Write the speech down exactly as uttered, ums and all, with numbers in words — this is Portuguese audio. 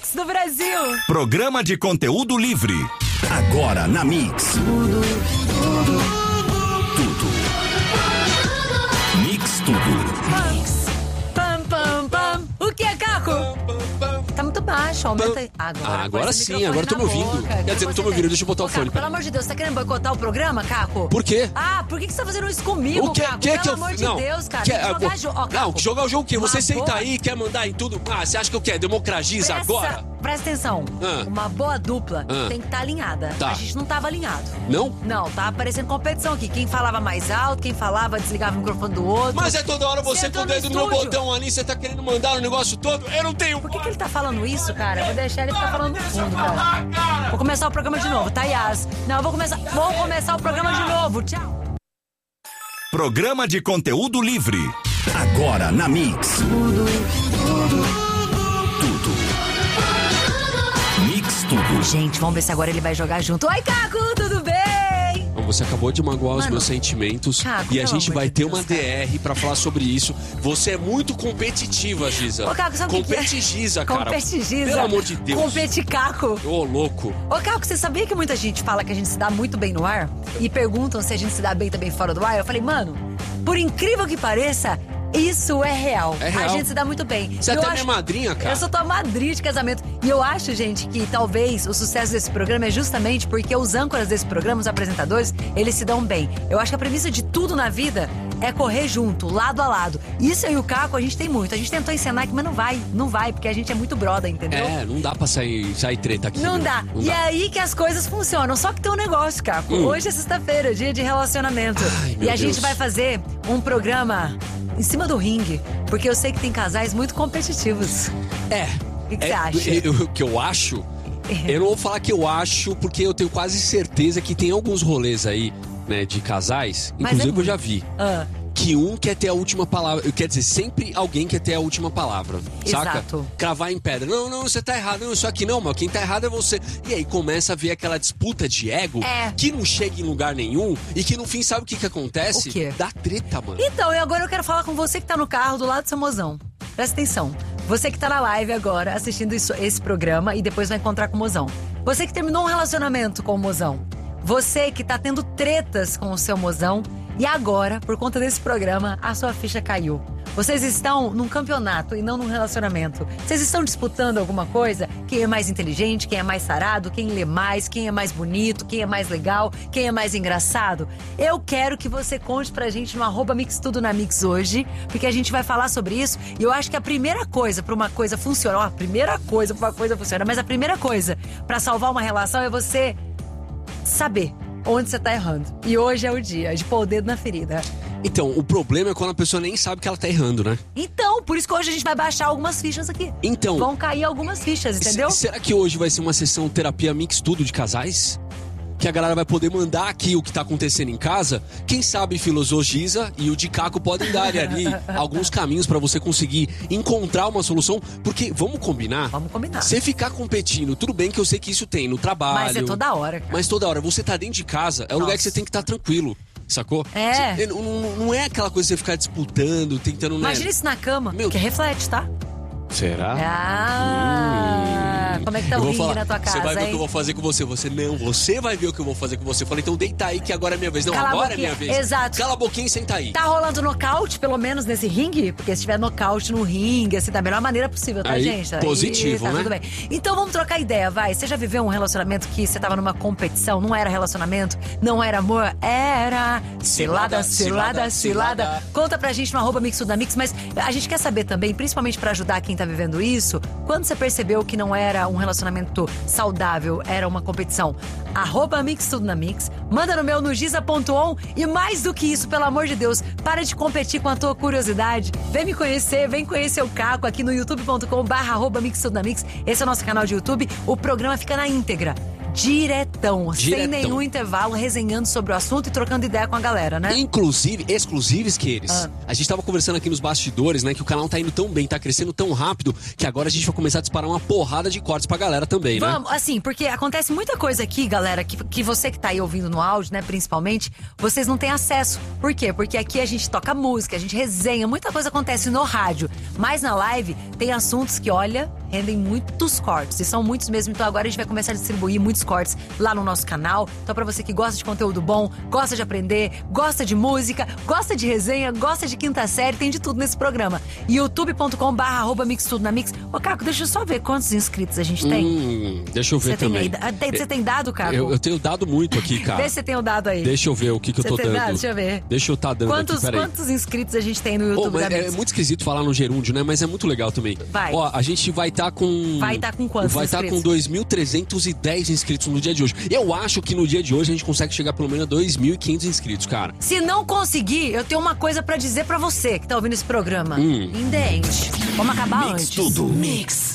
Mix do Brasil. Programa de conteúdo livre. Agora na Mix. Tudo, tudo, tudo. Mix tudo. Mix. Pam, pam, pam. O que é, Caco? Tá muito baixo, aumenta aí. Agora, ah, agora sim, agora tô me na ouvindo. boca. Quer dizer, não tô me ouvindo, deixa eu botar Ô, o fone. Caco, pelo amor de Deus, você tá querendo boicotar o programa, Caco? Por quê? Ah, por que, que você tá fazendo isso comigo, O que, Caco? que, Pelo que eu amor de não, Deus, cara. Que, Tem que jogar jogo. Ó, não, jogar o jogo o quê? Você uma senta boa- aí, quer mandar em tudo. Ah, você acha que eu quero? Democratiza Presta- agora? Presta atenção. Ah. Uma boa dupla Ah. tem que estar alinhada. Tá. A gente não tava alinhado. Não? Não, tá aparecendo competição aqui. Quem falava mais alto, quem falava desligava o microfone do outro. Mas é toda hora você Você com o entrou no dedo no estúdio. botão ali, você tá querendo mandar o negócio todo. Eu não tenho. Por que, que ele tá falando isso, cara? Eu vou deixar ele ficar falando no fundo, cara. Vou começar o programa de novo, tá, Yas? Não, eu vou começar. Vou começar o programa de novo. Tchau. Programa de conteúdo livre. Agora na Mix. Tudo, tudo, tudo. Mix tudo. Gente, vamos ver se agora ele vai jogar junto. Oi, Caco, tudo bem? Você acabou de magoar os Mano, meus sentimentos. Caco, e a pelo gente amor vai de ter Deus, uma cara. D R pra falar sobre isso. Você é muito competitiva, Giza. Ô, Caco, sabe o que que é? Competigiza, cara. Competigiza. Pelo amor de Deus. Competicaco. Ô, louco. Ô, Caco, você sabia que muita gente fala que a gente se dá muito bem no ar? E perguntam se a gente se dá bem também fora do ar? Eu falei, mano, por incrível que pareça, isso é real. É real. A gente se dá muito bem. Você é Eu até acho- minha madrinha, cara. Eu sou tua madrinha de casamento. E eu acho, gente, que talvez o sucesso desse programa é justamente porque os âncoras desse programa, os apresentadores, eles se dão bem. Eu acho que a premissa de tudo na vida é correr junto, lado a lado. Isso eu e o Caco, a gente tem muito. A gente tentou encenar aqui, mas não vai. Não vai, porque a gente é muito brother, entendeu? É, não dá pra sair, sair treta aqui. Não meu. dá. Não e dá. é aí que as coisas funcionam. Só que tem um negócio, Caco. Hum. Hoje é sexta-feira, dia de relacionamento. Ai, e meu a gente Deus. vai fazer um programa em cima do ringue. Porque eu sei que tem casais muito competitivos. É. O que, que é, você acha? eu- O que eu acho... Eu não vou falar que eu acho, porque eu tenho quase certeza que tem alguns rolês aí, né, de casais. Mas Inclusive é eu já vi. Ah, Que um quer ter a última palavra. Quer dizer, sempre alguém quer ter a última palavra. Saca? Exato. Cravar em pedra. Não, não, você tá errado. Não, isso aqui não, mas quem tá errado é você. E aí começa a ver aquela disputa de ego É. que não chega em lugar nenhum e que no fim sabe o que que acontece? O quê? Dá treta, mano. Então, e agora eu quero falar com você que tá no carro do lado do seu mozão. Presta atenção. Você que tá na live agora, assistindo isso- esse programa e depois vai encontrar com o mozão. Você que terminou um relacionamento com o mozão. Você que tá tendo tretas com o seu mozão. E agora, por conta desse programa, a sua ficha caiu. Vocês estão num campeonato e não num relacionamento. Vocês estão disputando alguma coisa? Quem é mais inteligente, quem é mais sarado, quem lê mais, quem é mais bonito, quem é mais legal, quem é mais engraçado? Eu quero que você conte pra gente no arroba Mix Tudo na Mix hoje, porque a gente vai falar sobre isso. E eu acho que a primeira coisa pra uma coisa funcionar, ó, a primeira coisa pra uma coisa funcionar, mas a primeira coisa pra salvar uma relação é você saber onde você tá errando. E hoje é o dia de pôr o dedo na ferida. Então, o problema é quando a pessoa nem sabe que ela tá errando, né? Então, por isso que hoje a gente vai baixar algumas fichas aqui. Então. Vão cair algumas fichas, entendeu? S- será que hoje vai ser uma sessão terapia mix tudo de casais? Que a galera vai poder mandar aqui o que tá acontecendo em casa? Quem sabe Filosofia e o de Caco podem dar ali alguns caminhos pra você conseguir encontrar uma solução. Porque, vamos combinar? Vamos combinar. Você ficar competindo, tudo bem que eu sei que isso tem no trabalho. Mas é toda hora, cara. Mas toda hora. Você tá dentro de casa, é um lugar Nossa. que você tem que estar tranquilo. Sacou? É. Você- não, não- não é aquela coisa de você ficar disputando, tentando... né? Imagina isso na cama, Meu- que reflete, tá? Será? Ah, como é que tá Eu o vou ringue falar, na tua Você casa, vai ver o hein? que eu vou fazer com você. Você não, você vai ver o que eu vou fazer com você. Eu falei, então deita aí que agora é minha vez. Não, Cala a agora é boquinha. minha vez. Exato. Cala a boquinha e senta aí. Tá rolando nocaute, pelo menos, nesse ringue? Porque se tiver nocaute no ringue, assim, da melhor maneira possível, tá, Aí, gente? Aí, positivo, tá né? tudo bem. Então vamos trocar ideia, vai. Você já viveu um relacionamento que você tava numa competição, não era relacionamento, não era amor, era cilada, cilada, cilada. Cilada, cilada. Conta pra gente no arroba Mix Tudo na Mix, mas a gente quer saber também, principalmente pra ajudar quem tá vivendo isso, quando você percebeu que não era um relacionamento saudável, era uma competição. Arroba Mix Tudo na Mix, manda no meu no giza ponto on e mais do que isso, pelo amor de Deus, para de competir com a tua curiosidade. Vem me conhecer, vem conhecer o Caco aqui no youtube ponto com barra arroba Mix Tudo na Mix. Esse é o nosso canal de YouTube. O programa fica na íntegra, direto diretão, Diretão. sem nenhum intervalo, resenhando sobre o assunto e trocando ideia com a galera, né? Inclusive, exclusives que eles. Ah. A gente tava conversando aqui nos bastidores, né? Que o canal tá indo tão bem, tá crescendo tão rápido, que agora a gente vai começar a disparar uma porrada de cortes pra galera também, né? Vamos, assim, porque acontece muita coisa aqui, galera, que, que você que tá aí ouvindo no áudio, né, principalmente, vocês não têm acesso. Por quê? Porque aqui a gente toca música, a gente resenha, muita coisa acontece no rádio. Mas na live tem assuntos que, olha, rendem muitos cortes. E são muitos mesmo. Então agora a gente vai começar a distribuir muitos cortes lá no nosso canal. Então pra você que gosta de conteúdo bom, gosta de aprender, gosta de música, gosta de resenha, gosta de quinta série, tem de tudo nesse programa. youtube ponto com barra arroba mix tudo na mix. Ô, Caco, deixa eu só ver quantos inscritos a gente tem. Hum, deixa eu ver Você tem, também. aí- tem- você tem dado, Caco? Eu, eu tenho dado muito aqui, cara. Vê se você tem o dado aí. Deixa eu ver o que, que eu Você tô tem dando. dado? Deixa eu ver. Deixa eu tá dando Quantos, aqui, peraí. quantos inscritos a gente tem no Ô, YouTube mas da é Mix? muito esquisito falar no gerúndio, né? Mas é muito legal também. Vai. Ó, a gente vai estar com... Vai tá com quantos Vai estar com inscritos? dois mil trezentos e dez inscritos no dia de hoje. Eu acho que no dia de hoje a gente consegue chegar pelo menos a dois mil e quinhentos inscritos, cara. Se não conseguir, eu tenho uma coisa pra dizer pra você que tá ouvindo esse programa. Hum. Indente. Vamos acabar Mix antes. tudo. Mix.